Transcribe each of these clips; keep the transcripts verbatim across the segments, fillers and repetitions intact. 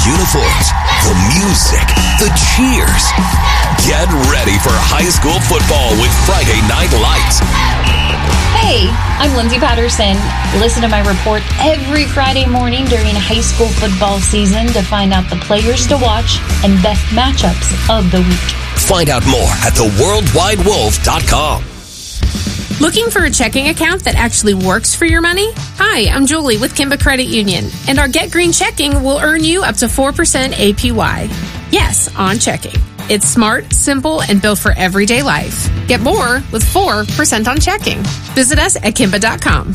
uniforms, the music, the cheers. Get ready for high school football with Friday Night Lights. Hey, I'm Lindsay Patterson. Listen to my report every Friday morning during high school football season to find out the players to watch and best matchups of the week. Find out more at the world wide wolf dot com. Looking for a checking account that actually works for your money? Hi, I'm Julie with Kimba Credit Union, and our Get Green checking will earn you up to four percent A P Y. Yes, on checking. It's smart, simple, and built for everyday life. Get more with four percent on checking. Visit us at kimba dot com.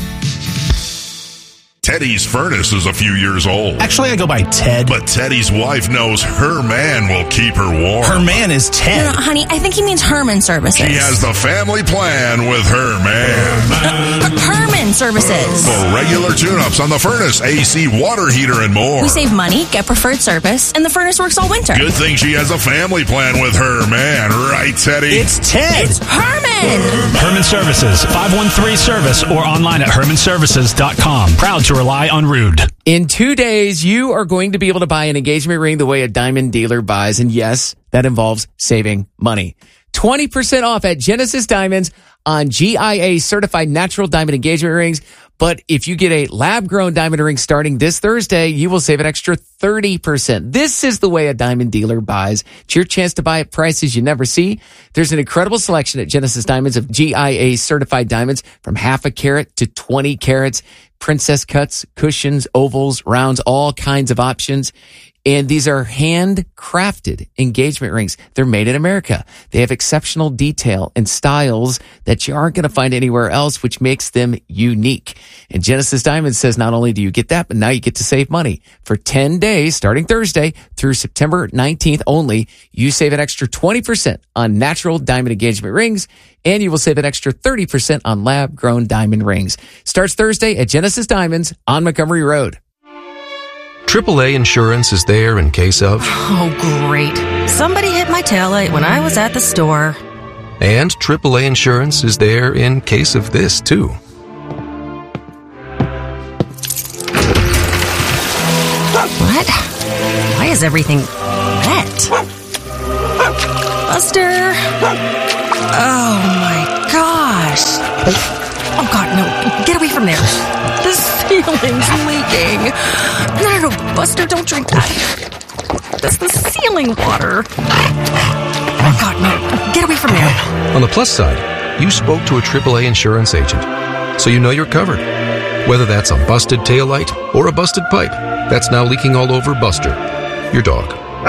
Teddy's furnace is a few years old. Actually, I go by Ted. But Teddy's wife knows her man will keep her warm. Her man is Ted. No, no, honey, I think he means Herman Services. She has the family plan with her man. Uh, Herman Services. For regular tune-ups on the furnace, A C, water heater, and more. We save money, get preferred service, and the furnace works all winter. Good thing she has a family plan with her man. Right, Teddy? It's Ted. It's Herman. Herman Services, five one three service or online at herman services dot com. Proud to rely on Rude. In two days, you are going to be able to buy an engagement ring the way a diamond dealer buys. And yes, that involves saving money. twenty percent off at Genesis Diamonds on G I A certified natural diamond engagement rings. But if you get a lab-grown diamond ring starting this Thursday, you will save an extra thirty percent. This is the way a diamond dealer buys. It's your chance to buy at prices you never see. There's an incredible selection at Genesis Diamonds of G I A certified diamonds from half a carat to twenty carats. Princess cuts, cushions, ovals, rounds, all kinds of options. And these are handcrafted engagement rings. They're made in America. They have exceptional detail and styles that you aren't going to find anywhere else, which makes them unique. And Genesis Diamonds says not only do you get that, but now you get to save money. For ten days, starting Thursday through September nineteenth only, you save an extra twenty percent on natural diamond engagement rings, and you will save an extra thirty percent on lab-grown diamond rings. Starts Thursday at Genesis Diamonds on Montgomery Road. triple A Insurance is there in case of... Oh, great. Somebody hit my taillight when I was at the store. And triple A Insurance is there in case of this, too. What? Why is everything wet? Buster! Oh, my gosh. Oh, God, no. Get away from there. The ceiling's leaking. No, no, no. Buster, don't drink that. That's the ceiling water. Oh, God, no. Get away from there. On the plus side, you spoke to a triple A Insurance agent, so you know you're covered. Whether that's a busted taillight or a busted pipe that's now leaking all over Buster, your dog.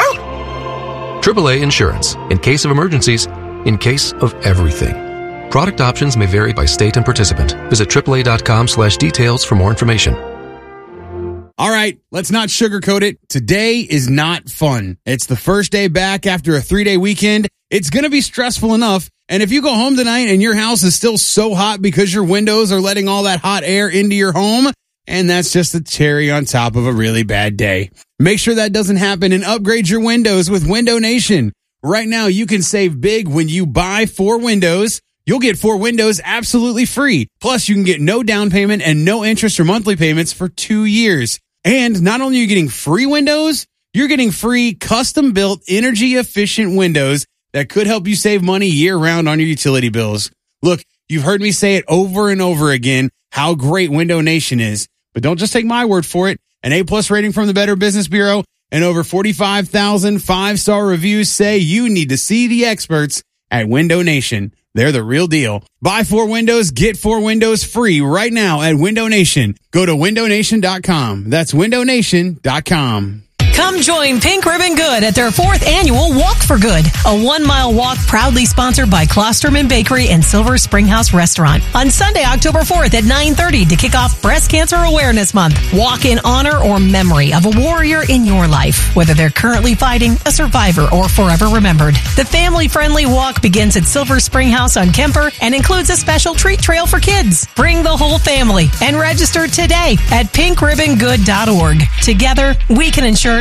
triple A Insurance. In case of emergencies, in case of everything. Product options may vary by state and participant. Visit triple A dot com slash details for more information. All right, let's not sugarcoat it. Today is not fun. It's the first day back after a three-day weekend. It's going to be stressful enough. And if you go home tonight and your house is still so hot because your windows are letting all that hot air into your home, and that's just the cherry on top of a really bad day. Make sure that doesn't happen and upgrade your windows with Window Nation. Right now, you can save big when you buy four windows. You'll get four windows absolutely free. Plus, you can get no down payment and no interest or monthly payments for two years. And not only are you getting free windows, you're getting free custom-built, energy-efficient windows that could help you save money year-round on your utility bills. Look, you've heard me say it over and over again, how great Window Nation is. But don't just take my word for it. An A-plus rating from the Better Business Bureau and over forty-five thousand five-star reviews say you need to see the experts at Window Nation. They're the real deal. Buy four windows, get four windows free right now at Window Nation. Go to window nation dot com. That's window nation dot com. Come join Pink Ribbon Good at their fourth annual Walk for Good, a one-mile walk proudly sponsored by Klosterman Bakery and Silver Spring House Restaurant on Sunday, October fourth at nine thirty to kick off Breast Cancer Awareness Month. Walk in honor or memory of a warrior in your life, whether they're currently fighting, a survivor, or forever remembered. The family-friendly walk begins at Silver Spring House on Kemper and includes a special treat trail for kids. Bring the whole family and register today at pink ribbon good dot org. Together, we can ensure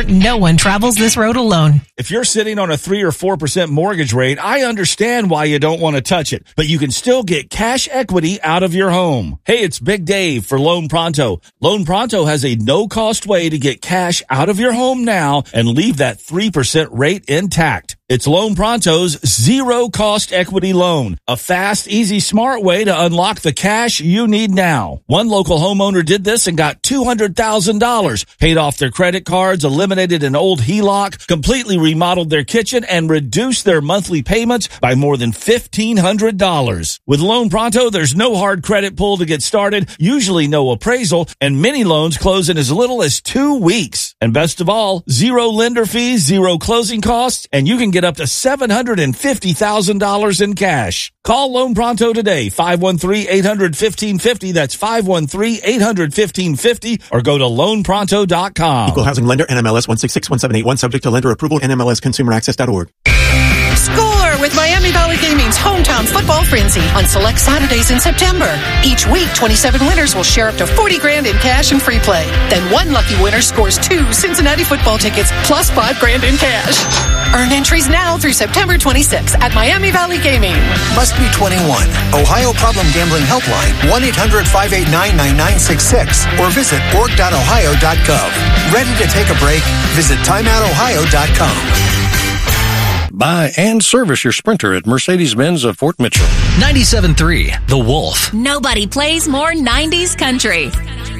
homeowner, no one travels this road alone. If you're sitting on a three or four percent mortgage rate, I understand why you don't want to touch it, but you can still get cash equity out of your home. Hey, it's Big Dave for Loan Pronto. Loan Pronto has a no-cost way to get cash out of your home now and leave that three percent rate intact. It's Loan Pronto's zero-cost equity loan, a fast, easy, smart way to unlock the cash you need now. One local homeowner did this and got two hundred thousand dollars, paid off their credit cards, eliminated an old H E L O C, completely remodeled their kitchen, and reduced their monthly payments by more than fifteen hundred dollars. With Loan Pronto, there's no hard credit pull to get started, usually no appraisal, and many loans close in as little as two weeks. And best of all, zero lender fees, zero closing costs, and you can get up to seven hundred fifty thousand dollars in cash. Call Loan Pronto today, five one three, eight hundred, fifteen fifty. That's five one three, eight hundred, fifteen fifty, or go to loan pronto dot com. Equal Housing Lender, N M L S one six six one seven eight one, subject to lender approval, N M L S consumer access dot org. Score with Miami Valley Gaming's hometown football frenzy on select Saturdays in September. Each week, twenty-seven winners will share up to forty grand in cash and free play. Then one lucky winner scores two Cincinnati football tickets plus five grand in cash. Earn entries now through September twenty-sixth at Miami Valley Gaming. Must be twenty-one. Ohio Problem Gambling Helpline, one eight hundred, five eight nine, nine nine six six, or visit org dot ohio dot gov. Ready to take a break? Visit time out ohio dot com. Buy and service your Sprinter at Mercedes-Benz of Fort Mitchell. ninety-seven point three, The Wolf. Nobody plays more nineties country.